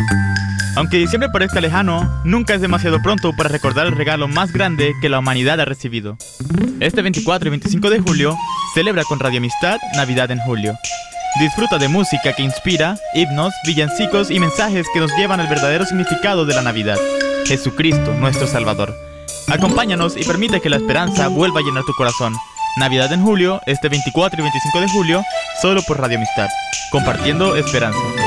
Aunque diciembre parezca lejano, nunca es demasiado pronto para recordar el regalo más grande que la humanidad ha recibido. Este 24 y 25 de julio, celebra con Radio Amistad Navidad en Julio. Disfruta de música que inspira, himnos, villancicos y mensajes que nos llevan al verdadero significado de la Navidad: Jesucristo, nuestro Salvador. Acompáñanos y permite que la esperanza vuelva a llenar tu corazón. Navidad en Julio, este 24 y 25 de julio, solo por Radio Amistad, compartiendo esperanza.